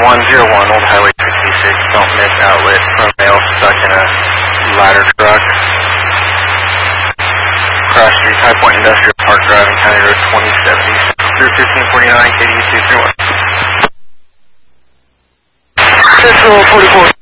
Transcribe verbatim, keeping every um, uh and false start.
one zero one, Old Highway sixty-six, don't miss outlet from male stuck in a ladder truck. Cross Street, High Point Industrial Park Drive, and County Road twenty seventy, through fifteen forty-nine, K D E two three one. Central forty-four.